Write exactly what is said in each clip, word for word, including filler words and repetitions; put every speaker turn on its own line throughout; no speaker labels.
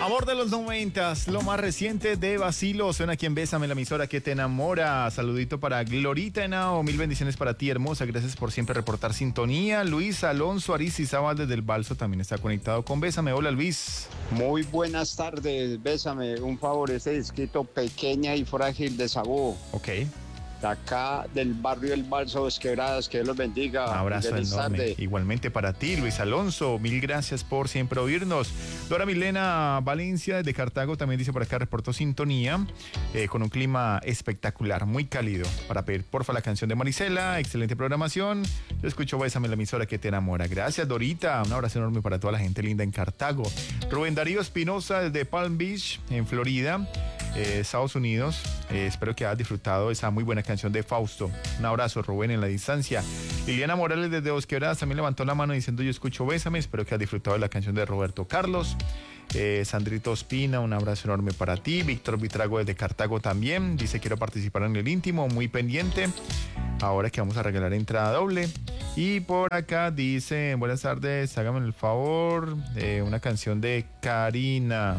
Amor de los noventas, lo más reciente de Bacilo. Suena aquí en Bésame, la emisora que te enamora. Saludito para Glorita Henao, mil bendiciones para ti, hermosa. Gracias por siempre reportar sintonía. Luis Alonso Aristizábal desde el Balso también está conectado con Bésame. Hola, Luis.
Muy buenas tardes, Bésame. Un favor, ese disquito Pequeña y Frágil de Sabó.
Ok.
De acá del barrio El Balso, Dos Quebradas, que Dios los bendiga.
Un abrazo
Feliz
enorme.
tarde.
Igualmente para ti, Luis Alonso. Mil gracias por siempre oírnos. Dora Milena Valencia desde Cartago también dice por acá, reportó sintonía eh, con un clima espectacular, muy cálido. Para pedir porfa la canción de Marisela. Excelente programación. Yo escucho Bésame, la emisora que te enamora. Gracias, Dorita. Un abrazo enorme para toda la gente linda en Cartago. Rubén Darío Espinosa desde Palm Beach, en Florida, eh, Estados Unidos. Eh, espero que hayas disfrutado esa muy buena canción de Fausto. Un abrazo, Rubén, en la distancia. Liliana Morales desde Dos Quebradas también levantó la mano diciendo yo escucho Bésame. Espero que hayas disfrutado de la canción de Roberto Carlos. Eh, Sandrito Ospina, un abrazo enorme para ti. Víctor Vitrago desde Cartago también dice quiero participar en el íntimo, muy pendiente. Ahora que vamos a regalar entrada doble. Y por acá dice buenas tardes, hágame el favor, eh, una canción de Karina.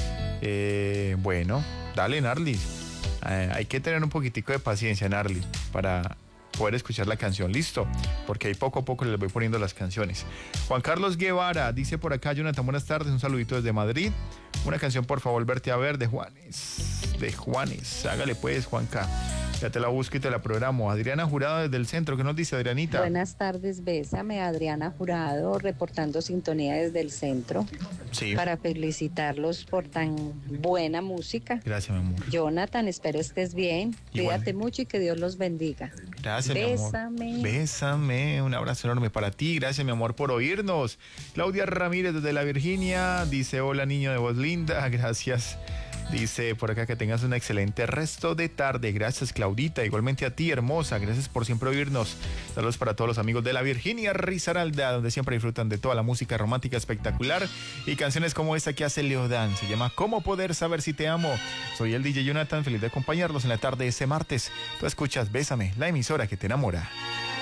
Eh, bueno, dale, Narly. Eh, hay que tener un poquitico de paciencia, Narly, para poder escuchar la canción, listo, porque ahí poco a poco les voy poniendo las canciones. Juan Carlos Guevara dice por acá, Jonathan, buenas tardes, un saludito desde Madrid. Una canción, por favor, Verte a Ver, de Juanes, de Juanes, hágale pues, Juanca. Ya te la busco y te la programo. Adriana Jurado desde el centro, ¿qué nos dice, Adrianita?
Buenas tardes, Bésame, Adriana Jurado, reportando sintonía desde el centro.
Sí.
Para felicitarlos por tan buena música.
Gracias, mi amor.
Jonathan, espero estés bien.
Igual.
Cuídate mucho y que Dios los bendiga.
Gracias,
Bésame.
mi amor. Bésame. Un abrazo enorme para ti. Gracias, mi amor, por oírnos. Claudia Ramírez desde la Virginia dice, hola, niño de voz linda. Gracias. Dice por acá que tengas un excelente resto de tarde. Gracias, Claudita. Igualmente a ti, hermosa. Gracias por siempre oírnos. Saludos para todos los amigos de la Virginia Risaralda, donde siempre disfrutan de toda la música romántica espectacular y canciones como esta que hace Leodán. Se llama ¿Cómo poder saber si te amo? Soy el D J Jonathan, feliz de acompañarlos en la tarde de ese martes. Tú escuchas Bésame, la emisora que te enamora.